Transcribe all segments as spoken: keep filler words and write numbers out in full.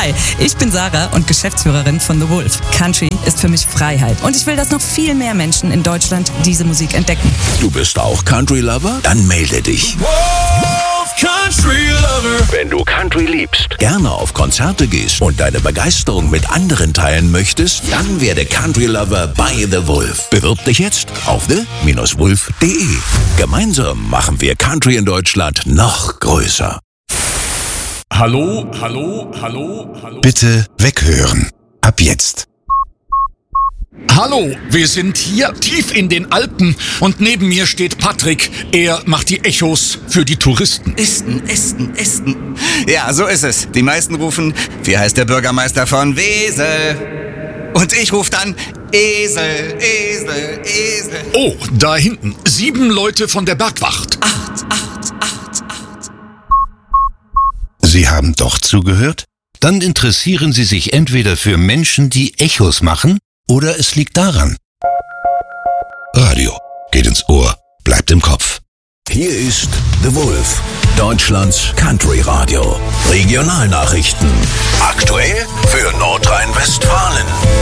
Hi, ich bin Sarah und Geschäftsführerin von The Wolf. Country ist für mich Freiheit und ich will, dass noch viel mehr Menschen in Deutschland diese Musik entdecken. Du bist auch Country-Lover? Dann melde dich. Wolf Country Lover. Wenn du Country liebst, gerne auf Konzerte gehst und deine Begeisterung mit anderen teilen möchtest, dann werde Country-Lover bei The Wolf. Bewirb dich jetzt auf the Bindestrich wolf punkt de. Gemeinsam machen wir Country in Deutschland noch größer. Hallo, hallo, hallo, hallo. Bitte weghören. Ab jetzt. Hallo, wir sind hier tief in den Alpen und neben mir steht Patrick. Er macht die Echos für die Touristen. Esten, Esten, Esten. Ja, so ist es. Die meisten rufen, wie heißt der Bürgermeister von Wesel? Und ich rufe dann, Esel, Esel, Esel. Oh, da hinten. Sieben Leute von der Bergwacht. Acht, acht, acht, acht. Sie haben doch zugehört? Dann interessieren Sie sich entweder für Menschen, die Echos machen, oder es liegt daran. Radio geht ins Ohr, bleibt im Kopf. Hier ist The Wolf, Deutschlands Country Radio. Regionalnachrichten. Aktuell für Nordrhein-Westfalen.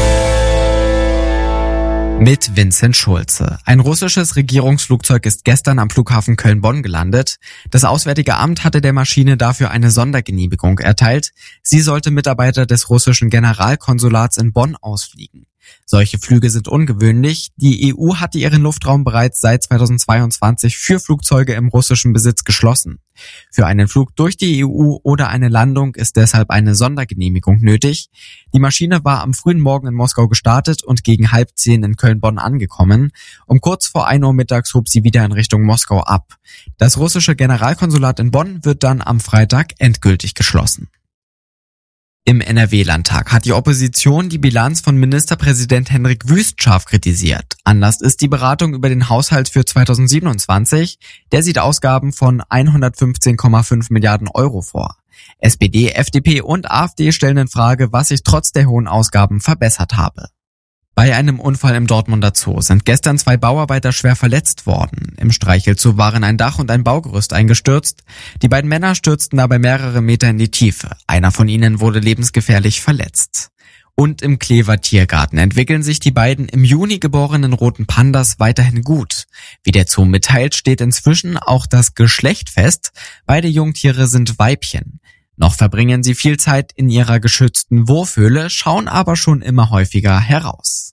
Mit Vincent Schulze. Ein russisches Regierungsflugzeug ist gestern am Flughafen Köln-Bonn gelandet. Das Auswärtige Amt hatte der Maschine dafür eine Sondergenehmigung erteilt. Sie sollte Mitarbeiter des russischen Generalkonsulats in Bonn ausfliegen. Solche Flüge sind ungewöhnlich. Die E U hatte ihren Luftraum bereits seit zweitausendzweiundzwanzig für Flugzeuge im russischen Besitz geschlossen. Für einen Flug durch die E U oder eine Landung ist deshalb eine Sondergenehmigung nötig. Die Maschine war am frühen Morgen in Moskau gestartet und gegen halb zehn in Köln-Bonn angekommen. Um kurz vor ein Uhr mittags hob sie wieder in Richtung Moskau ab. Das russische Generalkonsulat in Bonn wird dann am Freitag endgültig geschlossen. Im N R W-Landtag hat die Opposition die Bilanz von Ministerpräsident Hendrik Wüst scharf kritisiert. Anlass ist die Beratung über den Haushalt für zweitausendsiebenundzwanzig. Der sieht Ausgaben von hundertfünfzehn Komma fünf Milliarden Euro vor. S P D, F D P und AfD stellen in Frage, was sich trotz der hohen Ausgaben verbessert habe. Bei einem Unfall im Dortmunder Zoo sind gestern zwei Bauarbeiter schwer verletzt worden. Im Streichelzoo waren ein Dach und ein Baugerüst eingestürzt. Die beiden Männer stürzten dabei mehrere Meter in die Tiefe. Einer von ihnen wurde lebensgefährlich verletzt. Und im Klever Tiergarten entwickeln sich die beiden im Juni geborenen roten Pandas weiterhin gut. Wie der Zoo mitteilt, steht inzwischen auch das Geschlecht fest. Beide Jungtiere sind Weibchen. Noch verbringen sie viel Zeit in ihrer geschützten Wurfhöhle, schauen aber schon immer häufiger heraus.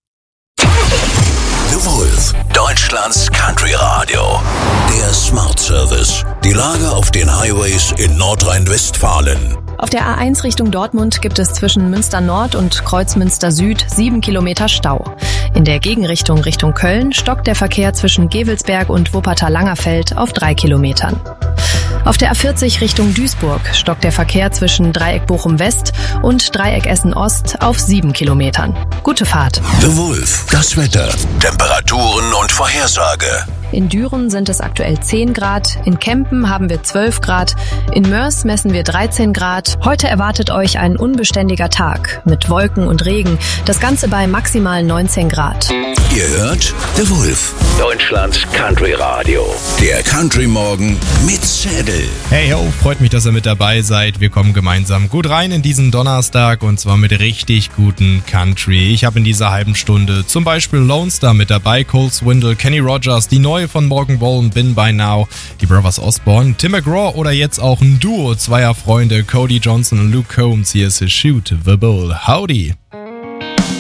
The Wolf, Deutschlands Country Radio. Der Smart Service. Die Lage auf den Highways in Nordrhein-Westfalen. Auf der A eins Richtung Dortmund gibt es zwischen Münster Nord und Kreuzmünster Süd sieben Kilometer Stau. In der Gegenrichtung Richtung Köln stockt der Verkehr zwischen Gevelsberg und Wuppertal-Langerfeld auf drei Kilometern. Auf der A vierzig Richtung Duisburg stockt der Verkehr zwischen Dreieck Bochum West und Dreieck Essen Ost auf sieben Kilometern. Gute Fahrt. The Wolf, das Wetter, Temperaturen und Vorhersage. In Düren sind es aktuell zehn Grad, in Kempen haben wir zwölf Grad, in Mörs messen wir dreizehn Grad. Heute erwartet euch ein unbeständiger Tag mit Wolken und Regen, das Ganze bei maximal neunzehn Grad. Ihr hört The Wolf, Deutschlands Country Radio. Der Country Morgen mit Zettel. Hey ho, freut mich, dass ihr mit dabei seid. Wir kommen gemeinsam gut rein in diesen Donnerstag und zwar mit richtig guten Country. Ich habe in dieser halben Stunde zum Beispiel Lone Star mit dabei, Cole Swindle, Kenny Rogers, die neue von Morgan Wallen, Been By Now, die Brothers Osborne, Tim McGraw oder jetzt auch ein Duo zweier Freunde, Cody Johnson und Luke Combs. Hier ist Shoot the Bull. Howdy!